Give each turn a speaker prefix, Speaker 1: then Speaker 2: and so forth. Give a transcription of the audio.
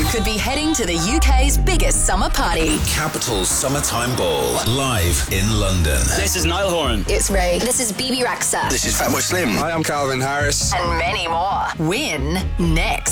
Speaker 1: could be heading to the UK's biggest summer party.
Speaker 2: Capital Summertime Ball, live in London.
Speaker 3: This is Niall Horan.
Speaker 1: It's Ray. This is BB Rexa.
Speaker 4: This is Fatboy Slim.
Speaker 5: Hi, I'm Calvin Harris.
Speaker 1: And many more. Win next.